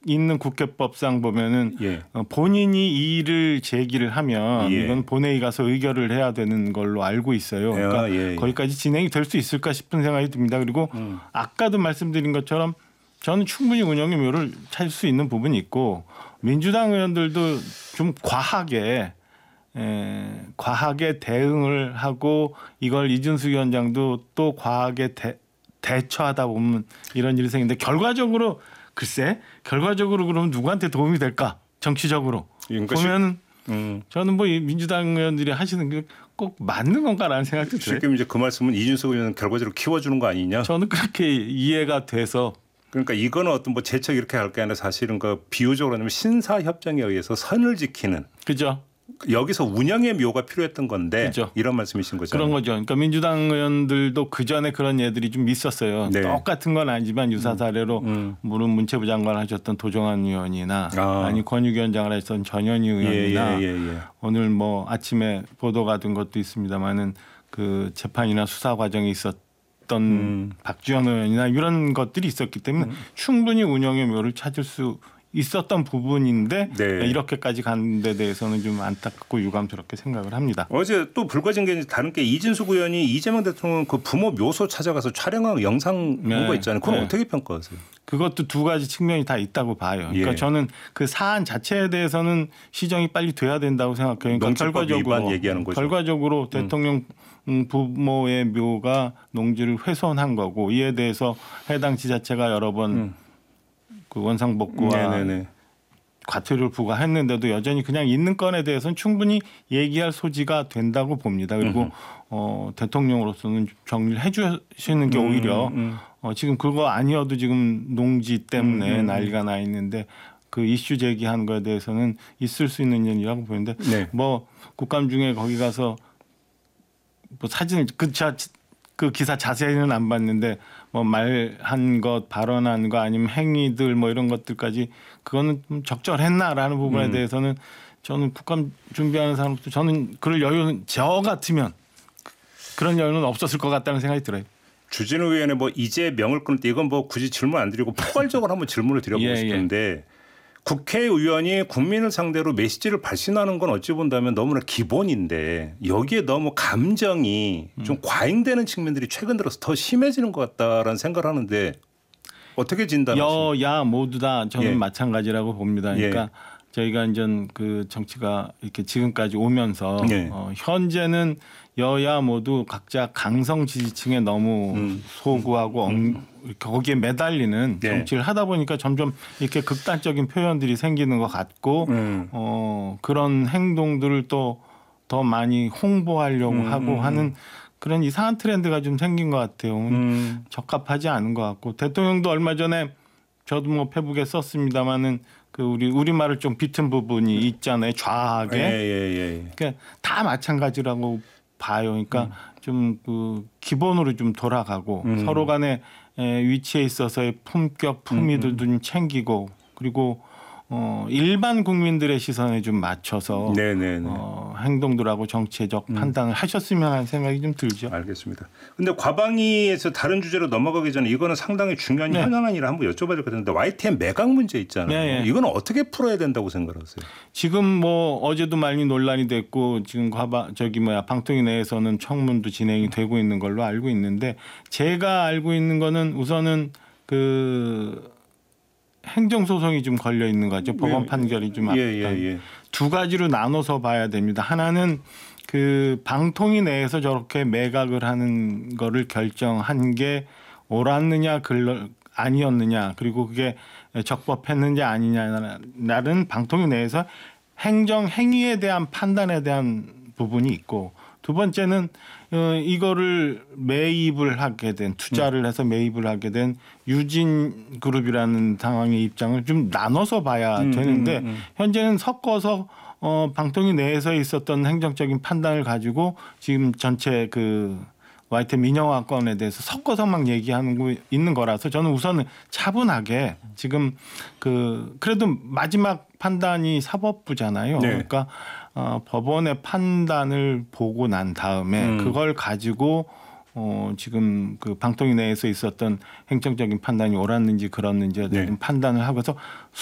있는 국회법상 보면은 예. 본인이 이의를 제기를 하면 예. 이건 본회의 가서 의결을 해야 되는 걸로 알고 있어요. 그러니까 예. 거기까지 진행이 될 수 있을까 싶은 생각이 듭니다. 그리고 아까도 말씀드린 것처럼 저는 충분히 운영의 묘를 찾을 수 있는 부분이 있고 민주당 의원들도 좀 과하게 대응을 하고 이걸 이준수 위원장도 또 과하게 대처하다 보면 이런 일이 생기는데 결과적으로 그러면 누구한테 도움이 될까? 정치적으로 보면은 저는 뭐 민주당 의원들이 하시는 게 꼭 맞는 건가라는 생각도 들어요. 지금 이제 그 말씀은 이준석 의원은 결과적으로 키워주는 거 아니냐? 저는 그렇게 이해가 돼서. 그러니까 이거는 어떤 뭐 재척 이렇게 할 게 아니라 사실은 그 비유적으로 하면 신사 협정에 의해서 선을 지키는. 그죠. 여기서 운영의 묘가 필요했던 건데 그죠. 이런 말씀이신 거죠. 그런 거죠. 그러니까 민주당 의원들도 그 전에 그런 예들이 좀 있었어요. 네. 똑같은 건 아니지만 유사 사례로 물론 문체부 장관을 하셨던 도정환 의원이나 아니 권익위원장을 했던 전현희 의원이나 오늘 뭐 아침에 보도가 된 것도 있습니다만은 그 재판이나 수사 과정에 있었던 박지원 의원이나 이런 것들이 있었기 때문에 충분히 운영의 묘를 찾을 수 있었던 부분인데 이렇게까지 간 데 대해서는 좀 안타깝고 유감스럽게 생각을 합니다. 어제 또 불거진 게 다른 게 이준석 의원이 이재명 대통령 그 부모 묘소 찾아가서 촬영한 영상 본 거 있잖아요. 그건 어떻게 평가하세요? 그것도 두 가지 측면이 다 있다고 봐요. 그러니까 저는 그 사안 자체에 대해서는 시정이 빨리 돼야 된다고 생각해요. 그러니까 결과적으로 대통령 부모의 묘가 농지를 훼손한 거고 이에 대해서 해당 지자체가 여러 번 그 원상복구와 과태료를 부과했는데도 여전히 그냥 있는 건에 대해서는 충분히 얘기할 소지가 된다고 봅니다. 그리고 대통령으로서는 정리를 해 주시는 게 오히려 지금 그거 아니어도 지금 농지 때문에 난리가 나 있는데 그 이슈 제기한 거에 대해서는 있을 수 있는 일이라고 보는데 뭐 국감 중에 거기 가서 뭐 사진을 그 기사 자세히는 안 봤는데 뭐 말한 것, 발언한 거 아니면 행위들 뭐 이런 것들까지 그거는 좀 적절했나라는 부분에 대해서는 저는 국감 준비하는 사람도 저는 그럴 여유는 저 같으면 그런 여유는 없었을 것 같다는 생각이 들어요. 주진우 의원의 뭐 이재명을 끊을 때 이건 뭐 굳이 질문 안 드리고 포괄적으로 한번 질문을 드려보고 싶은데 국회의원이 국민을 상대로 메시지를 발신하는 건 어찌 본다면 너무나 기본인데 여기에 너무 감정이 좀 과잉되는 측면들이 최근 들어서 더 심해지는 것 같다라는 생각을 하는데 어떻게 진단하십니까? 여야 모두 다 저는 마찬가지라고 봅니다. 그러니까 저희가 이제 그 정치가 이렇게 지금까지 오면서 현재는 여야 모두 각자 강성 지지층에 너무 소구하고 거기에 매달리는 정치를 하다 보니까 점점 이렇게 극단적인 표현들이 생기는 것 같고 그런 행동들을 또 더 많이 홍보하려고 하고 하는 그런 이상한 트렌드가 좀 생긴 것 같아요. 적합하지 않은 것 같고 대통령도 얼마 전에 저도 뭐 페북에 썼습니다마는 그 우리말을 좀 비튼 부분이 있잖아요. 좌하게. 그러니까 다 마찬가지라고 봐요. 그러니까 좀 그 기본으로 좀 돌아가고 서로 간의 위치에 있어서의 품격, 품위들도 좀 챙기고 그리고 일반 국민들의 시선에 좀 맞춰서 행동들하고 정치적 판단을 하셨으면 하는 생각이 좀 들죠. 알겠습니다. 그런데 과방위에서 다른 주제로 넘어가기 전에 이거는 상당히 중요한 현안한 일을 한번 여쭤봐야 될 것 같은데 YTN 매각 문제 있잖아요. 이거는 어떻게 풀어야 된다고 생각하세요? 지금 뭐 어제도 많이 논란이 됐고 지금 방통위 내에서는 청문도 진행이 되고 있는 걸로 알고 있는데 제가 알고 있는 거는 우선은 그 행정소송이 좀 걸려 있는 거죠. 법원 판결이 좀 앞둔. 두 가지로 나눠서 봐야 됩니다. 하나는 그 방통위 내에서 저렇게 매각을 하는 거를 결정한 게 옳았느냐 아니었느냐 그리고 그게 적법했느냐 아니냐는 방통위 내에서 행정 행위에 대한 판단에 대한 부분이 있고 두 번째는 이거를 매입을 하게 된 투자를 해서 매입을 하게 된 유진그룹이라는 상황의 입장을 좀 나눠서 봐야 되는데 현재는 섞어서 방통위 내에서 있었던 행정적인 판단을 가지고 지금 전체 그 YTN 민영화 건에 대해서 섞어서 막 얘기하는 거 있는 거라서 저는 우선은 차분하게 지금 그래도 마지막 판단이 사법부잖아요. 그러니까 법원의 판단을 보고 난 다음에 그걸 가지고 지금 그 방통위 내에서 있었던 행정적인 판단이 옳았는지 그렇는지에 대한 판단을 하고서